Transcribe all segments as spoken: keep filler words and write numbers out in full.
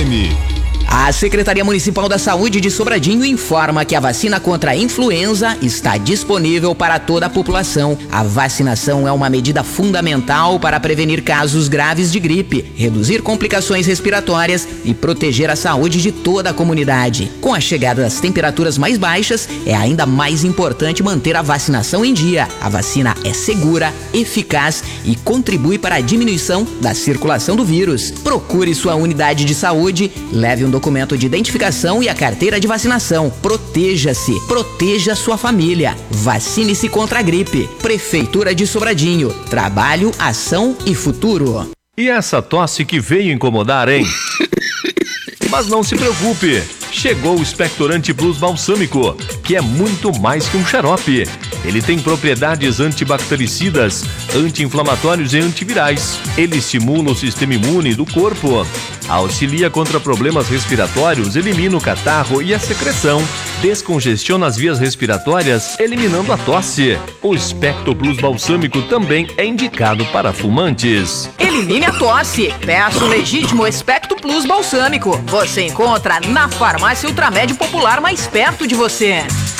M. A Secretaria Municipal da Saúde de Sobradinho informa que a vacina contra a influenza está disponível para toda a população. A vacinação é uma medida fundamental para prevenir casos graves de gripe, reduzir complicações respiratórias e proteger a saúde de toda a comunidade. Com a chegada das temperaturas mais baixas, é ainda mais importante manter a vacinação em dia. A vacina é segura, eficaz e contribui para a diminuição da circulação do vírus. Procure sua unidade de saúde, leve um documento de identificação e a carteira de vacinação. Proteja-se, proteja sua família. Vacine-se contra a gripe. Prefeitura de Sobradinho. Trabalho, ação e futuro. E essa tosse que veio incomodar, hein? Mas não se preocupe. Chegou o Expectorante Plus Balsâmico, que é muito mais que um xarope. Ele tem propriedades antibactericidas, anti-inflamatórios e antivirais. Ele estimula o sistema imune do corpo, auxilia contra problemas respiratórios, elimina o catarro e a secreção, descongestiona as vias respiratórias, eliminando a tosse. O Expecto Plus Balsâmico também é indicado para fumantes. Elimine a tosse. Peça o legítimo Expecto Plus Balsâmico. Você encontra na farmácia Ultramed Popular mais perto de você.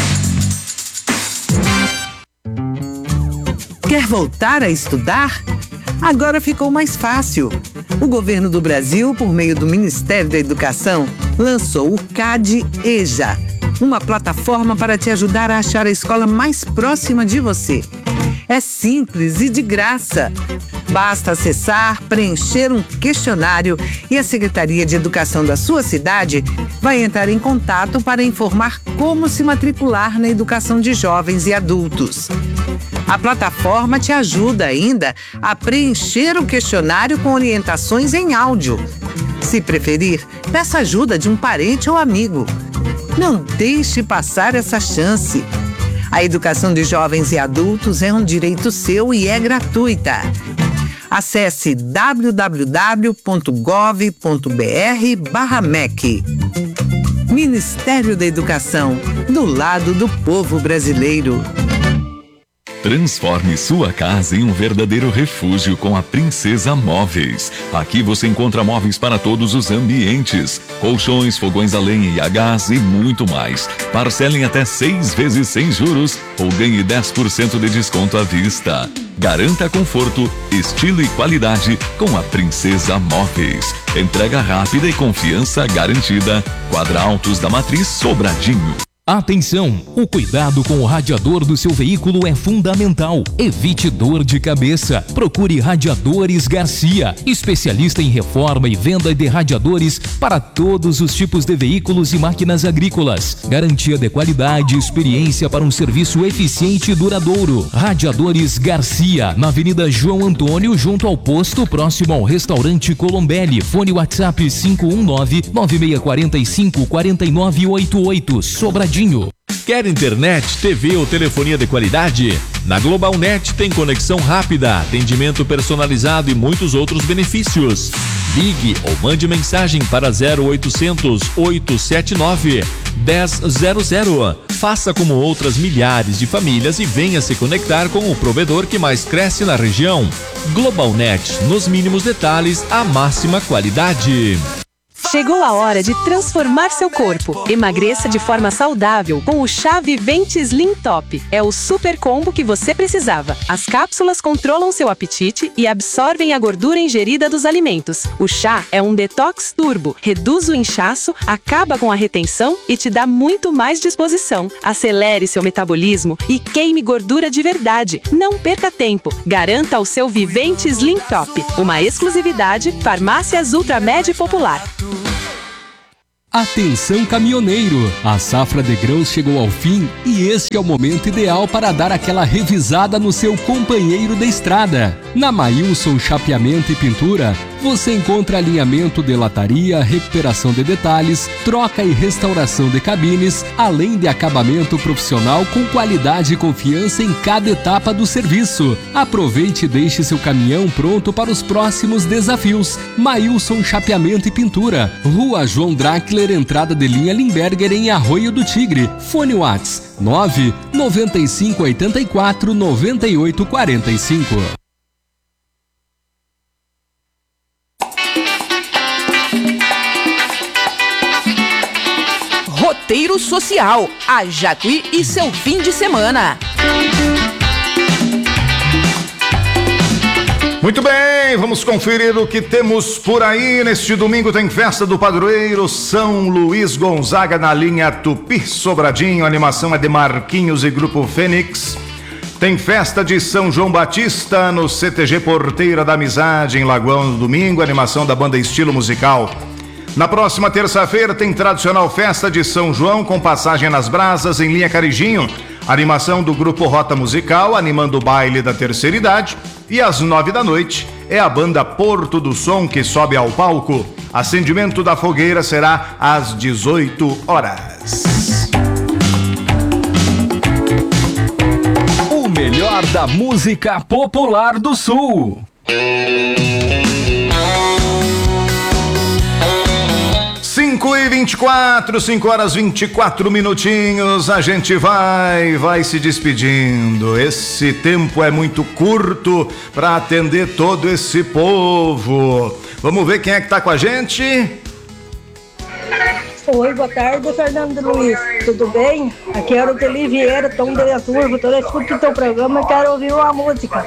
Quer voltar a estudar? Agora ficou mais fácil. O governo do Brasil, por meio do Ministério da Educação, lançou o CADE-EJA, uma plataforma para te ajudar a achar a escola mais próxima de você. É simples e de graça. Basta acessar, preencher um questionário e a Secretaria de Educação da sua cidade vai entrar em contato para informar como se matricular na educação de jovens e adultos. A plataforma te ajuda ainda a preencher o questionário com orientações em áudio. Se preferir, peça ajuda de um parente ou amigo. Não deixe passar essa chance. A educação de jovens e adultos é um direito seu e é gratuita. Acesse w w w ponto gov ponto b r barra M E C. Ministério da Educação, do lado do povo brasileiro. Transforme sua casa em um verdadeiro refúgio com a Princesa Móveis. Aqui você encontra móveis para todos os ambientes, colchões, fogões a lenha e a gás e muito mais. Parcelem até seis vezes sem juros ou ganhe dez por cento de desconto à vista. Garanta conforto, estilo e qualidade com a Princesa Móveis. Entrega rápida e confiança garantida. Quadra Altos da Matriz, Sobradinho. Atenção! O cuidado com o radiador do seu veículo é fundamental. Evite dor de cabeça. Procure Radiadores Garcia, especialista em reforma e venda de radiadores para todos os tipos de veículos e máquinas agrícolas. Garantia de qualidade e experiência para um serviço eficiente e duradouro. Radiadores Garcia, na Avenida João Antônio, junto ao posto, próximo ao restaurante Colombelli. Fone WhatsApp cinco um nove, nove seis quatro cinco, quatro nove oito oito. Sobradinho. Quer internet, T V ou telefonia de qualidade? Na GlobalNet tem conexão rápida, atendimento personalizado e muitos outros benefícios. Ligue ou mande mensagem para zero oitocentos, oitocentos e setenta e nove, dez zero zero. Faça como outras milhares de famílias e venha se conectar com o provedor que mais cresce na região. GlobalNet, nos mínimos detalhes, a máxima qualidade. Chegou a hora de transformar seu corpo. Emagreça de forma saudável com o Chá Vivente Slim Top. É o super combo que você precisava. As cápsulas controlam seu apetite e absorvem a gordura ingerida dos alimentos. O chá é um detox turbo, reduz o inchaço, acaba com a retenção e te dá muito mais disposição. Acelere seu metabolismo e queime gordura de verdade. Não perca tempo. Garanta o seu Vivente Slim Top. Uma exclusividade Farmácias Ultramed Popular. Atenção caminhoneiro, a safra de grãos chegou ao fim e este é o momento ideal para dar aquela revisada no seu companheiro de estrada. Na Maílson Chapeamento e Pintura, você encontra alinhamento de lataria, recuperação de detalhes, troca e restauração de cabines, além de acabamento profissional com qualidade e confiança em cada etapa do serviço. Aproveite e deixe seu caminhão pronto para os próximos desafios. Maílson Chapeamento e Pintura, Rua João Drackler, entrada de linha Limberger em Arroio do Tigre. Fone Whats nove nove cinco oito quatro nove oito quatro cinco. Roteiro Social, a Jacuí e seu fim de semana. Muito bem, vamos conferir o que temos por aí. Neste domingo tem festa do padroeiro São Luís Gonzaga na linha Tupi Sobradinho. A animação é de Marquinhos e Grupo Fênix. Tem festa de São João Batista no C T G Porteira da Amizade em Lagoão no domingo. Animação da banda Estilo Musical. Na próxima terça-feira tem tradicional festa de São João com passagem nas brasas em linha Carijinho. Animação do Grupo Rota Musical, animando o baile da terceira idade. E às nove da noite é a banda Porto do Som que sobe ao palco. Acendimento da fogueira será às dezoito horas. O melhor da música popular do Sul. cinco e vinte e quatro, cinco horas e vinte e quatro minutinhos, a gente vai, vai se despedindo. Esse tempo é muito curto para atender todo esse povo. Vamos ver quem é que tá com a gente? Oi, boa tarde, Fernando Luiz. Tudo bem? Aqui é o Roteli Vieira, Tom de Turvo. Toda escuta o teu programa e quero ouvir uma música.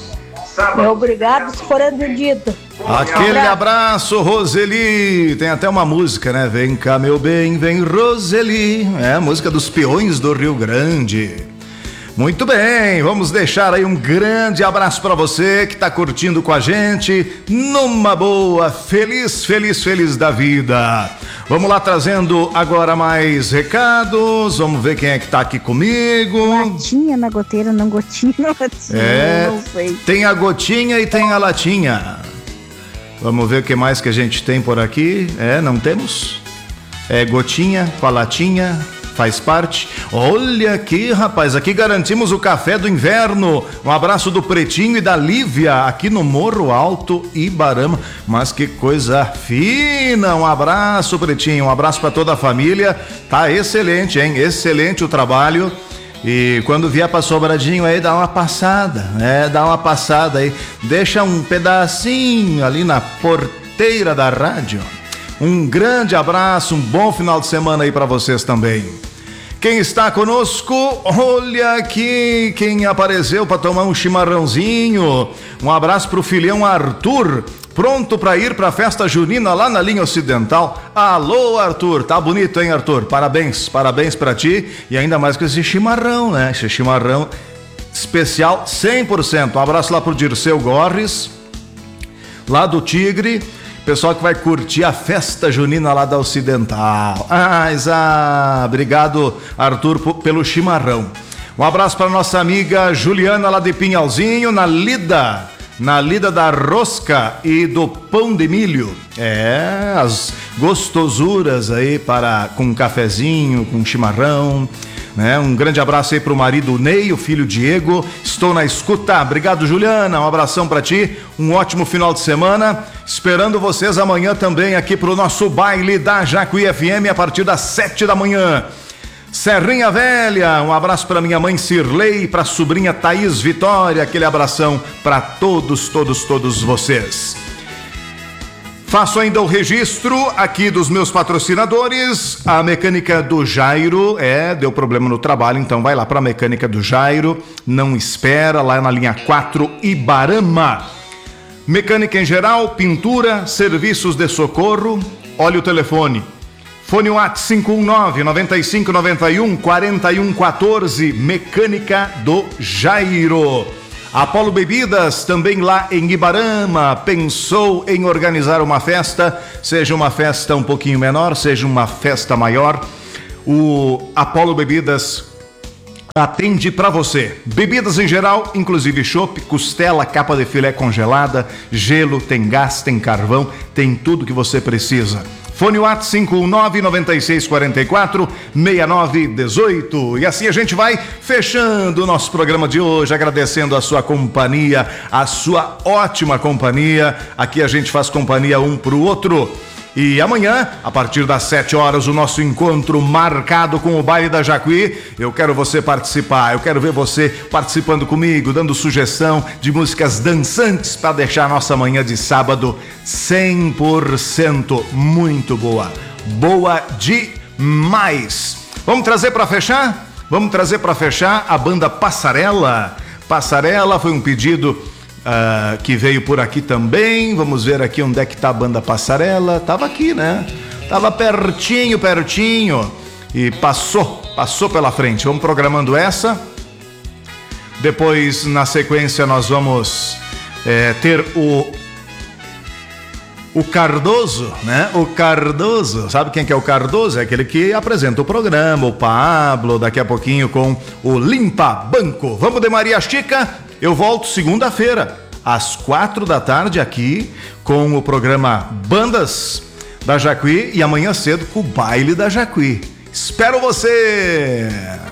Obrigado se for entendido. Aquele abraço, Roseli. Tem até uma música, né? Vem cá, meu bem, vem, Roseli. É a música dos peões do Rio Grande. Muito bem, vamos deixar aí um grande abraço para você que está curtindo com a gente. Numa boa, feliz, feliz, feliz da vida. Vamos lá, trazendo agora mais recados. Vamos ver quem é que tá aqui comigo. Latinha na goteira, não gotinha na latinha. É, não sei. Tem a gotinha e tem a latinha. Vamos ver o que mais que a gente tem por aqui. É, não temos? É gotinha com a latinha, faz parte. Olha aqui, rapaz, aqui garantimos o café do inverno. Um abraço do Pretinho e da Lívia, aqui no Morro Alto, Ibarama. Mas que coisa fina. Um abraço, Pretinho, um abraço para toda a família. Tá excelente, hein? Excelente o trabalho. E quando vier para Sobradinho aí, dá uma passada, né? Dá uma passada aí. Deixa um pedacinho ali na porteira da rádio. Um grande abraço, um bom final de semana aí para vocês também. Quem está conosco, olha aqui quem apareceu para tomar um chimarrãozinho. Um abraço pro filhão Arthur, pronto para ir para a festa junina lá na linha ocidental. Alô, Arthur, tá bonito, hein, Arthur? Parabéns, parabéns para ti e ainda mais com esse chimarrão, né? Esse chimarrão especial cem por cento. Um abraço lá pro Dirceu Gorres, lá do Tigre. Pessoal que vai curtir a festa junina lá da Ocidental. Ah, ah, obrigado, Arthur, pelo chimarrão. Um abraço para nossa amiga Juliana lá de Pinhalzinho, na lida, na lida da rosca e do pão de milho. É, as gostosuras aí para com um cafezinho, com um chimarrão. Né? Um grande abraço aí pro marido Ney, o filho Diego. Estou na escuta. Obrigado, Juliana. Um abração para ti. Um ótimo final de semana. Esperando vocês amanhã também aqui pro nosso baile da Jacuí F M a partir das sete da manhã. Serrinha Velha, um abraço para minha mãe Cirlei, para sobrinha Thaís Vitória. Aquele abração para todos, todos, todos vocês. Faço ainda o registro aqui dos meus patrocinadores. A mecânica do Jairo, é, deu problema no trabalho, então vai lá para a mecânica do Jairo. Não espera, lá na linha quatro, Ibarama. Mecânica em geral, pintura, serviços de socorro. Olha o telefone. Fone WhatsApp cinco um nove, nove cinco nove um, quatro um um quatro. Mecânica do Jairo. Apolo Bebidas, também lá em Ibarama, pensou em organizar uma festa, seja uma festa um pouquinho menor, seja uma festa maior. O Apolo Bebidas atende para você. Bebidas em geral, inclusive chopp, costela, capa de filé congelada, gelo, tem gás, tem carvão, tem tudo que você precisa. Fone WhatsApp cinco um nove, nove seis quatro quatro, seis nove um oito. E assim a gente vai fechando o nosso programa de hoje, agradecendo a sua companhia, a sua ótima companhia. Aqui a gente faz companhia um pro outro. E amanhã, a partir das sete horas, o nosso encontro marcado com o baile da Jacuí. Eu quero você participar, eu quero ver você participando comigo, dando sugestão de músicas dançantes para deixar a nossa manhã de sábado cem por cento muito boa. Boa mais. Vamos trazer para fechar? Vamos trazer para fechar a banda Passarela. Passarela foi um pedido uh, que veio por aqui também. Vamos ver aqui onde é que tá a banda Passarela. Tava aqui, né? Tava pertinho, pertinho. E passou, passou pela frente. Vamos programando essa. Depois, na sequência, nós vamos é, ter o o Cardoso, né? O Cardoso, sabe quem que é o Cardoso? É aquele que apresenta o programa, o Pablo, daqui a pouquinho com o Limpa Banco. Vamos de Maria Chica, eu volto segunda-feira, às quatro da tarde aqui, com o programa Bandas da Jacuí e amanhã cedo com o Baile da Jacuí. Espero você!